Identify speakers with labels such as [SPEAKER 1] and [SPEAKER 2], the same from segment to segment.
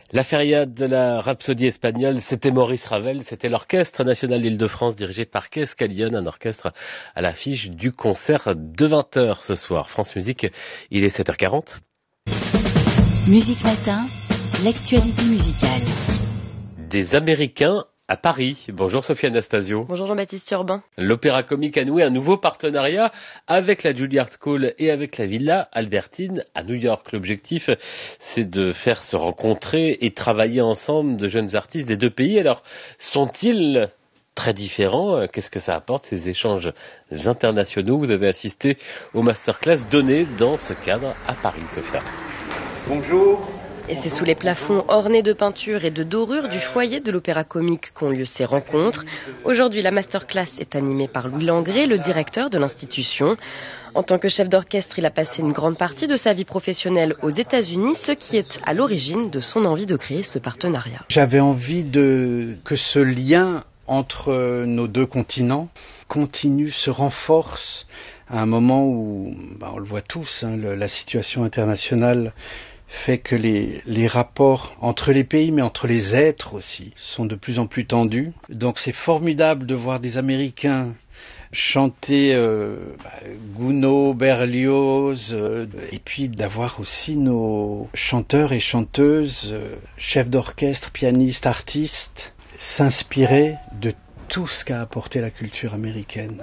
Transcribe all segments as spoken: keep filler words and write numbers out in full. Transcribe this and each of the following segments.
[SPEAKER 1] La feria de la Rhapsodie espagnole, c'était Maurice Ravel, c'était l'Orchestre national d'Île-de-France dirigé par Kees Kaliun, un orchestre à l'affiche du concert de vingt heures ce soir. France Musique, il est sept heures quarante.
[SPEAKER 2] Musique Matin, l'actualité musicale.
[SPEAKER 1] Des Américains à Paris. Bonjour Sophie Anastasio.
[SPEAKER 3] Bonjour Jean-Baptiste Urbain.
[SPEAKER 1] L'Opéra Comique a noué un nouveau partenariat avec la Juilliard School et avec la Villa Albertine à New York. L'objectif, c'est de faire se rencontrer et travailler ensemble de jeunes artistes des deux pays. Alors, sont-ils très différents? Qu'est-ce que ça apporte, ces échanges internationaux? Vous avez assisté aux masterclass données dans ce cadre à Paris, Sophia.
[SPEAKER 4] Bonjour.
[SPEAKER 3] Et c'est sous les plafonds ornés de peintures et de dorures du foyer de l'Opéra Comique qu'ont lieu ces rencontres. Aujourd'hui, la masterclass est animée par Louis Langrée, le directeur de l'institution. En tant que chef d'orchestre, il a passé une grande partie de sa vie professionnelle aux États-Unis, ce qui est à l'origine de son envie de créer ce partenariat.
[SPEAKER 4] J'avais envie de que ce lien entre nos deux continents continue, se renforce à un moment où, bah, on le voit tous, hein, le, la situation internationale fait que les, les rapports entre les pays, mais entre les êtres aussi, sont de plus en plus tendus. Donc c'est formidable de voir des Américains chanter euh, bah, Gounod, Berlioz, euh, et puis d'avoir aussi nos chanteurs et chanteuses, euh, chefs d'orchestre, pianistes, artistes, s'inspirer de tout ce qu'a apporté la culture américaine.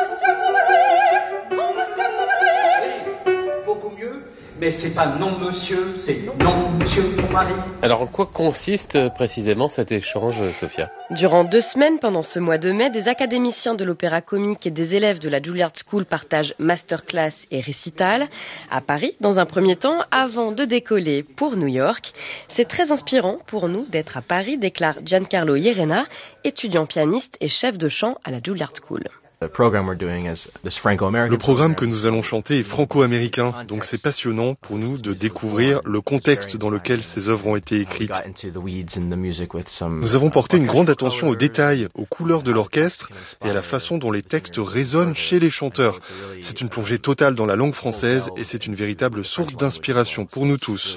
[SPEAKER 4] Mais c'est pas non monsieur, c'est non monsieur mon mari.
[SPEAKER 1] Alors en quoi consiste précisément cet échange, Sophia?
[SPEAKER 3] Durant deux semaines, pendant ce mois de mai, des académiciens de l'Opéra Comique et des élèves de la Juilliard School partagent masterclass et récital à Paris, dans un premier temps, avant de décoller pour New York. C'est très inspirant pour nous d'être à Paris, déclare Giancarlo Llerena, étudiant pianiste et chef de chant à la Juilliard School.
[SPEAKER 5] Le programme que nous allons chanter est franco-américain, donc c'est passionnant pour nous de découvrir le contexte dans lequel ces œuvres ont été écrites. Nous avons porté une grande attention aux détails, aux couleurs de l'orchestre et à la façon dont les textes résonnent chez les chanteurs. C'est une plongée totale dans la langue française et c'est une véritable source d'inspiration pour nous tous.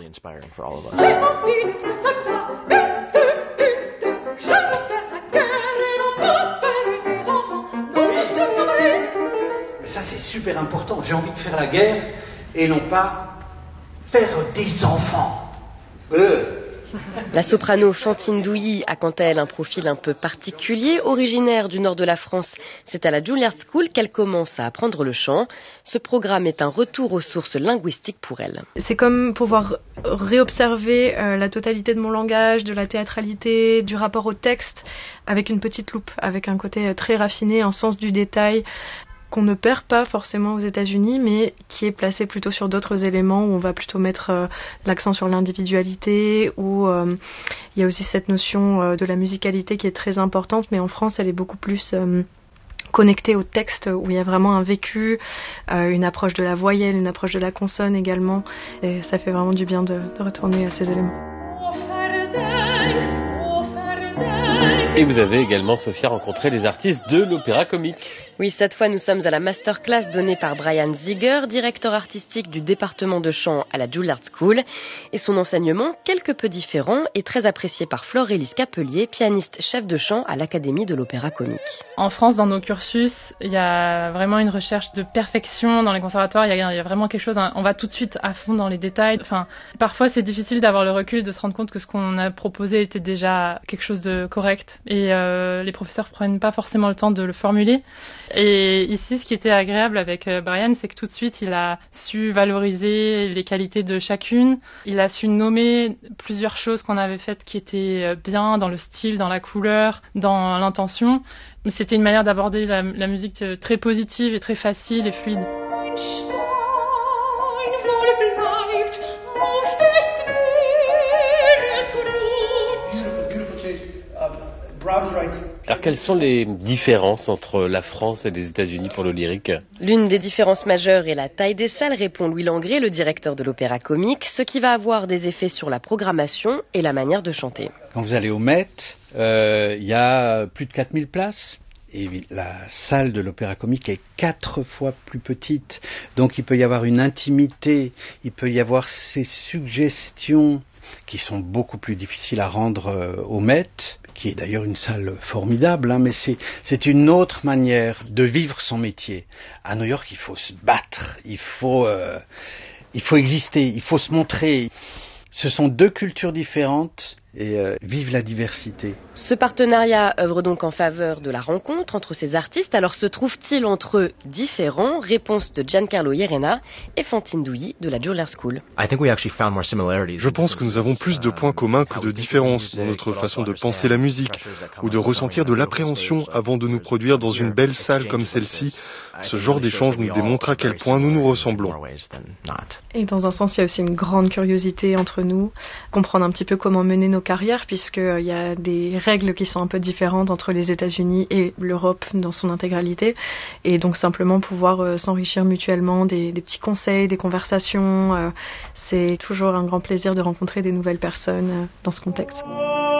[SPEAKER 4] Ça c'est super important, j'ai envie de faire la guerre et non pas faire des enfants. Euh.
[SPEAKER 3] La soprano Fantine Douilly a quant à elle un profil un peu particulier. Originaire du nord de la France, c'est à la Juilliard School qu'elle commence à apprendre le chant. Ce programme est un retour aux sources linguistiques pour elle.
[SPEAKER 6] C'est comme pouvoir réobserver euh, la totalité de mon langage, de la théâtralité, du rapport au texte, avec une petite loupe, avec un côté très raffiné, un sens du détail, qu'on ne perd pas forcément aux États-Unis, mais qui est placé plutôt sur d'autres éléments où on va plutôt mettre euh, l'accent sur l'individualité, où euh, il y a aussi cette notion euh, de la musicalité qui est très importante, mais en France elle est beaucoup plus euh, connectée au texte, où il y a vraiment un vécu, euh, une approche de la voyelle, une approche de la consonne également, et ça fait vraiment du bien de, de retourner à ces éléments.
[SPEAKER 1] Et vous avez également, Sophia, rencontré les artistes de l'Opéra Comique.
[SPEAKER 3] Oui, cette fois, nous sommes à la masterclass donnée par Brian Ziger, directeur artistique du département de chant à la Juilliard School. Et son enseignement, quelque peu différent, est très apprécié par Flore-Élise Capelier, pianiste chef de chant à l'Académie de l'Opéra Comique.
[SPEAKER 7] En France, dans nos cursus, il y a vraiment une recherche de perfection dans les conservatoires. Il y a, il y a vraiment quelque chose, on va tout de suite à fond dans les détails. Enfin, parfois, c'est difficile d'avoir le recul, de se rendre compte que ce qu'on a proposé était déjà quelque chose de correct. Et euh, les professeurs prennent pas forcément le temps de le formuler. Et ici, ce qui était agréable avec Brian, c'est que tout de suite, il a su valoriser les qualités de chacune. Il a su nommer plusieurs choses qu'on avait faites qui étaient bien dans le style, dans la couleur, dans l'intention. Mais c'était une manière d'aborder la, la musique très positive et très facile et fluide.
[SPEAKER 1] Alors quelles sont les différences entre la France et les États-Unis pour le lyrique?
[SPEAKER 3] L'une des différences majeures est la taille des salles, répond Louis Langrée, le directeur de l'Opéra Comique, ce qui va avoir des effets sur la programmation et la manière de chanter.
[SPEAKER 4] Quand vous allez au Met, euh, il y a plus de quatre mille places. Et la salle de l'Opéra Comique est quatre fois plus petite. Donc il peut y avoir une intimité, il peut y avoir ces suggestions qui sont beaucoup plus difficiles à rendre euh, au Met, qui est d'ailleurs une salle formidable, hein, mais c'est, c'est une autre manière de vivre son métier. À New York, il faut se battre, il faut, euh, il faut exister, il faut se montrer. Ce sont deux cultures différentes et euh, vive la diversité.
[SPEAKER 3] Ce partenariat œuvre donc en faveur de la rencontre entre ces artistes. Alors se trouve-t-il entre eux différents? Réponse de Giancarlo Llerena et Fantine Douilly de la Juilliard School.
[SPEAKER 5] Je pense que nous avons plus de points communs que de différences dans notre façon de penser la musique ou de ressentir de l'appréhension avant de nous produire dans une belle salle comme celle-ci. Ce genre d'échange nous démontre à quel point nous nous ressemblons.
[SPEAKER 6] Et dans un sens, il y a aussi une grande curiosité entre nous, comprendre un petit peu comment mener nos carrières, puisqu'il y a des règles qui sont un peu différentes entre les États-Unis et l'Europe dans son intégralité. Et donc simplement pouvoir euh, s'enrichir mutuellement des, des petits conseils, des conversations. Euh, c'est toujours un grand plaisir de rencontrer des nouvelles personnes euh, dans ce contexte.